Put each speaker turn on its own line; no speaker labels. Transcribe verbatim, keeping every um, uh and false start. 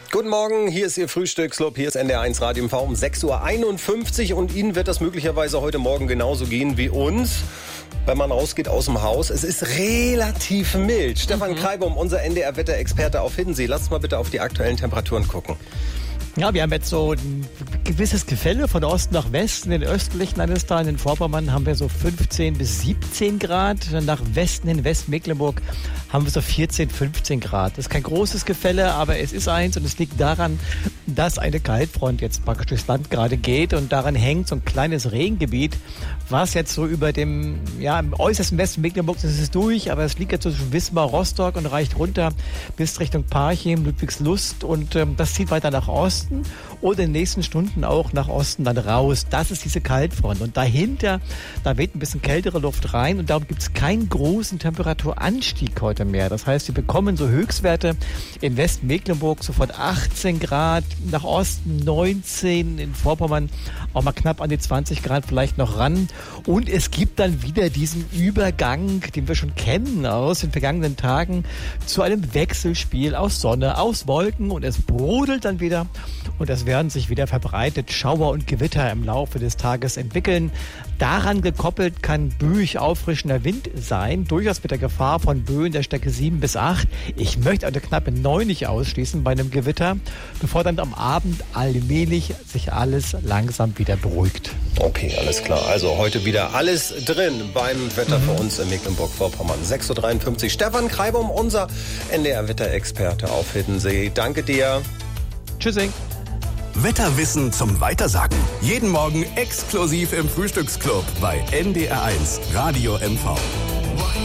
Guten Morgen, hier ist Ihr Frühstücksclub, hier ist N D R eins Radio M V um sechs Uhr einundfünfzig und Ihnen wird das möglicherweise heute Morgen genauso gehen wie uns, wenn man rausgeht aus dem Haus. Es ist relativ mild. Mhm. Stefan Kreibum, unser N D R-Wetterexperte auf Hiddensee. Lass uns mal bitte auf die aktuellen Temperaturen gucken.
Ja, wir haben jetzt so ein gewisses Gefälle von Osten nach Westen. In den östlichen Landesteilen, in Vorpommern, haben wir so fünfzehn bis siebzehn Grad. Nach Westen, in Westmecklenburg, haben wir so vierzehn, fünfzehn Grad. Das ist kein großes Gefälle, aber es ist eins und es liegt daran, dass eine Kaltfront jetzt praktisch durchs Land gerade geht und daran hängt so ein kleines Regengebiet, was jetzt so über dem, ja, im äußersten Westen Mecklenburgs ist es durch, aber es liegt jetzt so zwischen Wismar, Rostock und reicht runter bis Richtung Parchim, Ludwigslust und ähm, das zieht weiter nach Osten und in den nächsten Stunden auch nach Osten dann raus. Das ist diese Kaltfront. Und dahinter, da weht ein bisschen kältere Luft rein und darum gibt es keinen großen Temperaturanstieg heute mehr. Das heißt, wir bekommen so Höchstwerte in Westmecklenburg sofort achtzehn Grad, nach Osten neunzehn, in Vorpommern auch mal knapp an die zwanzig Grad vielleicht noch ran. Und es gibt dann wieder diesen Übergang, den wir schon kennen aus den vergangenen Tagen, zu einem Wechselspiel aus Sonne, aus Wolken und es brodelt dann wieder. Und es werden sich wieder verbreitet Schauer und Gewitter im Laufe des Tages entwickeln. Daran gekoppelt kann böig auffrischender Wind sein, durchaus mit der Gefahr von Böen der Stärke sieben bis acht. Ich möchte eine knappe neun nicht ausschließen bei einem Gewitter, bevor dann am Abend allmählich sich alles langsam wieder beruhigt.
Okay, alles klar. Also heute wieder alles drin beim Wetter für uns in Mecklenburg-Vorpommern. sechs Uhr dreiundfünfzig. Stefan Kreibum, unser N D R-Wetterexperte auf Hiddensee. Danke dir.
Tschüssing.
Wetterwissen zum Weitersagen. Jeden Morgen exklusiv im Frühstücksclub bei N D R eins Radio M V.